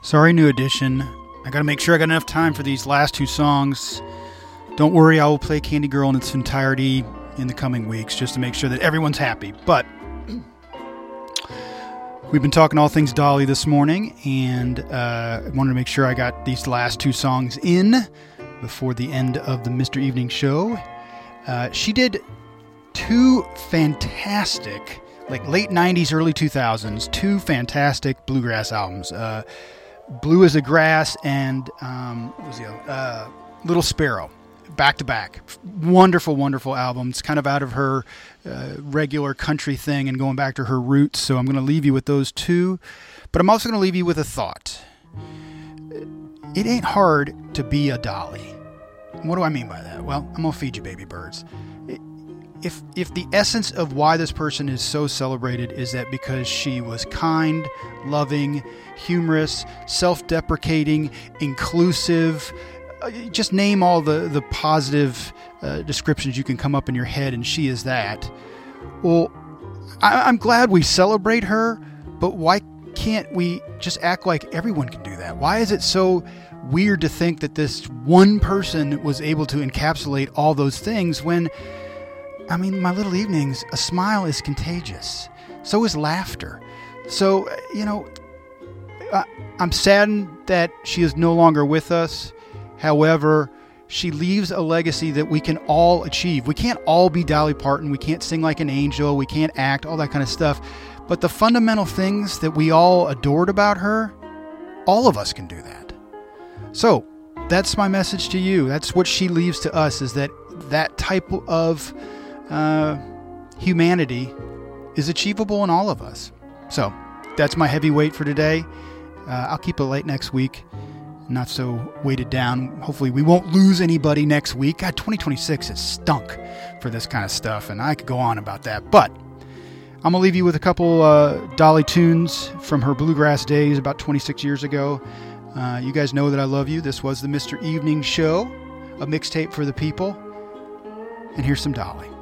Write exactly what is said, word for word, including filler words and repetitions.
Sorry, New Edition. I gotta make sure I got enough time for these last two songs. Don't worry, I will play Candy Girl in its entirety in the coming weeks just to make sure that everyone's happy. But we've been talking all things Dolly this morning, and uh, I wanted to make sure I got these last two songs in before the end of the Mister Evening Show. Uh, she did two fantastic, like late nineties, early two thousands, two fantastic bluegrass albums. Uh, Blue as a Grass and um, what was the other? Uh, Little Sparrow, back to back. Wonderful, wonderful albums, kind of out of her uh, regular country thing and going back to her roots. So I'm going to leave you with those two. But I'm also going to leave you with a thought. It ain't hard to be a Dolly. What do I mean by that? Well, I'm going to feed you baby birds. If if the essence of why this person is so celebrated is that because she was kind, loving, humorous, self-deprecating, inclusive, uh, just name all the, the positive uh, descriptions you can come up in your head, and she is that. Well, I, I'm glad we celebrate her, but why can't we just act like everyone can do that? Why is it so weird to think that this one person was able to encapsulate all those things when... I mean, my little evenings, a smile is contagious. So is laughter. So, you know, I, I'm saddened that she is no longer with us. However, she leaves a legacy that we can all achieve. We can't all be Dolly Parton. We can't sing like an angel. We can't act, all that kind of stuff. But the fundamental things that we all adored about her, all of us can do that. So that's my message to you. That's what she leaves to us, is that that type of... Uh, humanity is achievable in all of us. So that's my heavyweight for today. Uh, I'll keep it light next week, not so weighted down. Hopefully we won't lose anybody next week. God, twenty twenty-six has stunk for this kind of stuff, and I could go on about that. But I'm going to leave you with a couple uh, Dolly tunes from her bluegrass days about twenty-six years ago. Uh, you guys know that I love you. This was the Mister Evening Show, a mixtape for the people. And here's some Dolly.